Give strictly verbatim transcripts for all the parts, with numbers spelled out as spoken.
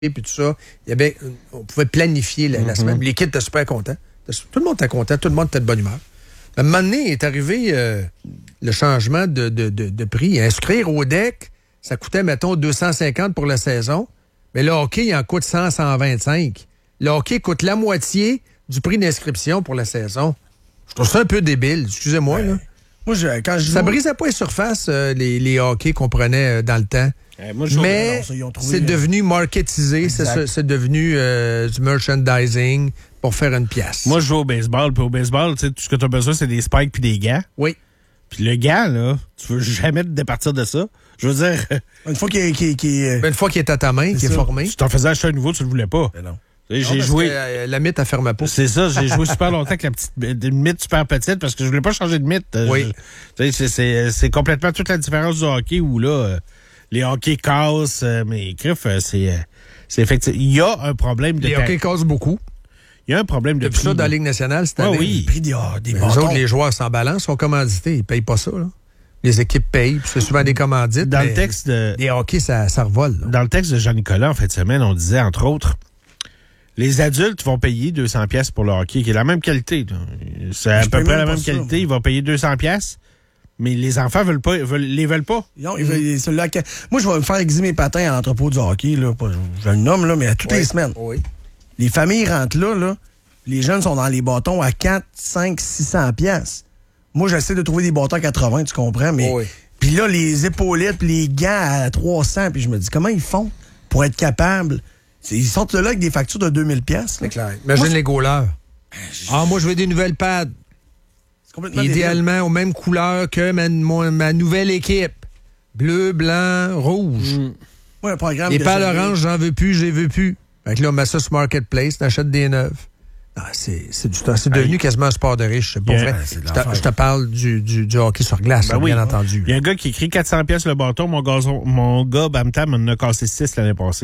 puis tout ça. Il y avait, on pouvait planifier la, mm-hmm. la semaine. Les kids étaient super contents. Tout le monde était content, tout le monde était de bonne humeur. À un moment donné, est arrivé euh, le changement de, de, de, de prix. Inscrire au D E C, ça coûtait, mettons, deux cent cinquante pour la saison. Mais le hockey, il en coûte cent, cent vingt-cinq. Le hockey coûte la moitié du prix d'inscription pour la saison. Je trouve ça un peu débile, excusez-moi. Ouais. Là. Moi, je, quand je ça joue... brisait pas les surfaces, euh, les, les hockey qu'on prenait euh, dans le temps. Euh, moi, je Mais non, ça, ils ont trouvé, c'est devenu marketisé, c'est, c'est devenu euh, du merchandising pour faire une pièce. Moi, je joue au baseball, puis au baseball, tu sais, tout ce que tu as besoin, c'est des spikes puis des gants. Oui. Puis le gant, là, tu veux jamais te départir de ça. Je veux dire... Une fois qu'il est... Qu'il, qu'il, ben, une fois qu'il est à ta main, qu'il est formé. Tu t'en faisais acheter un nouveau, tu le voulais pas. Ben non. J'ai non, joué. Que, euh, la mythe, elle ferme pas. C'est ça, j'ai joué super longtemps avec la petite une mythe super petite parce que je voulais pas changer de mythe. Oui. Je, c'est, c'est, c'est complètement toute la différence du hockey où là, euh, les hockey cassent, euh, mais crif, euh, c'est, euh, c'est effectivement. Il y a un problème de. Les hockey cassent beaucoup. Il y a un problème de. Depuis prix, ça, dans la Ligue nationale, c'est ah, oui. Le prix des, oh, des les autres, les joueurs sans balance sont commandités. Ils payent pas ça, là. Les équipes payent, puis c'est souvent des commandites. Dans le texte de. Les hockey, ça, ça revole. Là. Dans le texte de Jean-Nicolas, en fin de semaine, on disait, entre autres, les adultes vont payer deux cents pièces pour le hockey, qui est la même qualité. Là. C'est à je peu près la même ça, qualité. Moi. Ils vont payer deux cents pièces, mais les enfants veulent pas, veulent, les veulent pas. Non, ils veulent, celui-là, moi, je vais me faire aiguiser mes patins à l'entrepôt du hockey. Là. Je le nomme, là, mais à toutes oui. les semaines. Oui. Les familles rentrent là, là. Les jeunes sont dans les bâtons à quatre, cinq, six cents pièces. Moi, j'essaie de trouver des bâtons à quatre-vingts, tu comprends, mais... Oui. Puis là, les épaulettes, puis les gants à trois cents, puis je me dis, comment ils font pour être capables? Ils sortent de là avec des factures de deux mille pièces. C'est clair. Imagine moi, les goalers. Ah, moi, je veux des nouvelles pads. C'est complètement idéalement débile. Aux mêmes couleurs que ma, ma, ma nouvelle équipe. Bleu, blanc, rouge. Mm. Ouais, un programme les pales oranges, j'en veux plus, j'en veux plus. Fait que là, on met ça sur Marketplace, t'achètes des neuves. Ah, c'est, c'est, du, c'est devenu quasiment un sport de riche, c'est pas yeah, vrai. Je te, je te parle du, du, du hockey sur glace, ben oui, bien entendu. Il y a un gars qui écrit quatre cents pièces le bâton, mon, gazon, mon gars Bamtam en a cassé six l'année passée.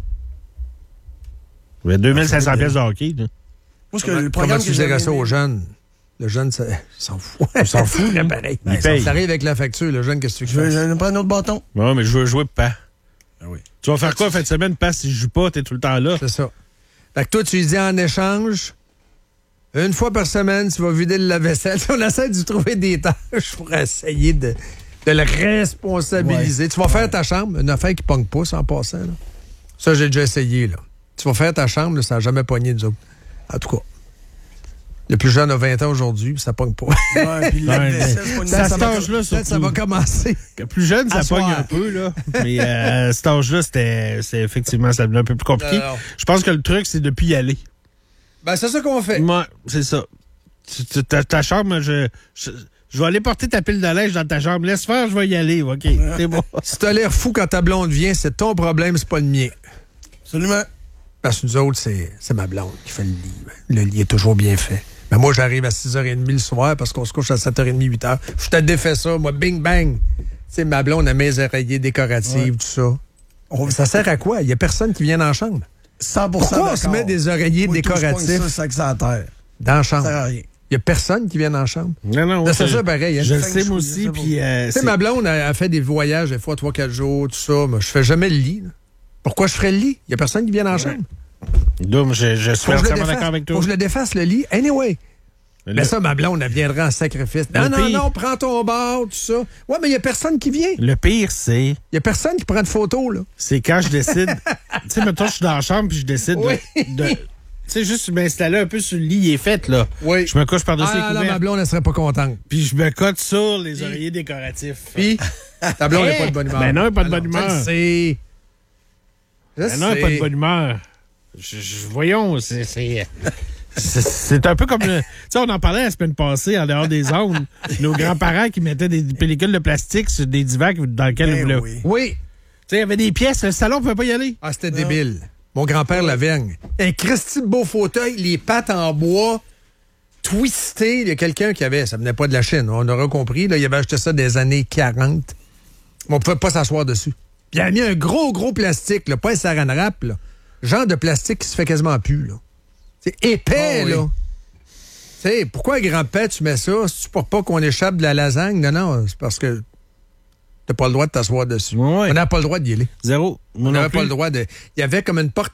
Il y a deux mille cinq cents pièces de hockey. Là. Moi, que le programme Comment tu dirais ça aux jeunes? Le jeune, ça, il s'en fout. Il s'en fout, là, pareil. Il paye. Ça arrive avec la facture, le jeune, qu'est-ce que tu veux? Je veux prendre un autre bâton. Non, mais je veux jouer pas. Ah oui. Tu vas faire quoi en fin de semaine, pas si je joue pas, t'es tout le temps là. C'est ça. Fait que toi, tu lui dis en échange, une fois par semaine, tu vas vider le lave-vaisselle. On essaie de trouver des tâches pour essayer de, de le responsabiliser. Ouais. Tu vas ouais. faire ta chambre, une affaire qui pogne pas, ça, en passant. Là. Ça, j'ai déjà essayé. Là. Tu vas faire ta chambre, là, ça n'a jamais pogné, nous autres. En tout cas. Le plus jeune a vingt ans aujourd'hui, ça pogne pas. Ouais, puis la vaisselle, c'est ça, cet âge-là, surtout. Ça va commencer. Le plus jeune, ça pogne un peu, là. Mais euh, cet âge-là, c'était, c'est effectivement, ça devient un peu plus compliqué. Alors, je pense que le truc, c'est de plus y aller. Ben, c'est ça qu'on fait. Ouais, c'est ça. Ta, ta chambre, je, je, je vais aller porter ta pile de linge dans ta chambre. Laisse faire, je vais y aller. OK, c'est bon. Si t'as l'air fou quand ta blonde vient, c'est ton problème, c'est pas le mien. Absolument. Parce que nous autres, c'est, c'est ma blonde qui fait le lit. Le lit est toujours bien fait. Mais moi, j'arrive à six heures trente le soir parce qu'on se couche à sept heures trente, huit heures. Je te défais ça, moi, bing, bang. Tu sais, ma blonde a mes oreillers décoratifs, ouais. tout ça. On, ça sert à quoi? Il n'y a personne qui vient dans la chambre. cent pour cent Pourquoi on se met des oreillers moi, décoratifs tout, ça, ça terre. dans la chambre? Ça sert à rien. Il n'y a personne qui vient dans la chambre. Non, non, ouais, c'est ça pareil. Hein? Je le sais, moi aussi. Puis, euh, tu sais, ma blonde a, a fait des voyages, des fois, trois, quatre jours, tout ça. Mais je fais jamais le lit. Là. Pourquoi je ferais le lit? Il n'y a personne qui vient dans la chambre. Donc, je, je suis entièrement d'accord avec toi. Faut que je le défasse, le lit. Anyway. Mais le... ça, ma blonde, elle viendra en sacrifice. Non, non, pire... non, prends ton bord, tout ça. Ouais, mais il n'y a personne qui vient. Le pire, c'est... Il n'y a personne qui prend de photos, là. C'est quand je décide... tu sais, mettons, je suis dans la chambre puis je décide oui. de... de... Tu sais, juste m'installer un peu sur le lit, il est fait, là. Oui. Je me couche par-dessus ah, les couvertes. Ah, ma blonde, elle serait pas contente. Puis je me cote sur les oreillers décoratifs. Puis, ta blonde n'est pas de bonne humeur. Ben non, elle n'est pas de bonne humeur. Je sais. Ben non, elle n'est pas de bonne humeur. Je, je, voyons, c'est... c'est... C'est, c'est un peu comme... Tu sais, on en parlait la semaine passée, en dehors des ondes. Nos grands-parents qui mettaient des pellicules de plastique sur des divans dans lesquels ils voulaient... Oui. oui. Tu sais, il y avait des pièces, le salon ne pouvait pas y aller. Ah, c'était non. débile. Mon grand-père Lavergne. Un Christy de beau fauteuil, les pattes en bois, twisté. Il y a quelqu'un qui avait... Ça venait pas de la Chine, on aura compris. Là, il avait acheté ça des années quarante. On ne pouvait pas s'asseoir dessus. Puis il a mis un gros, gros plastique, là, pas un saran wrap, là. Genre de plastique qui se fait quasiment plus, là. C'est épais, oh, là. Oui. Tu sais, pourquoi, grand-père, tu mets ça? C'est-tu pour pas qu'on échappe de la lasagne? Non, non, c'est parce que T'as pas le droit de t'asseoir dessus. Ouais. On n'a pas le droit d'y aller. Zéro. On n'avait pas le droit de... Il y avait comme une porte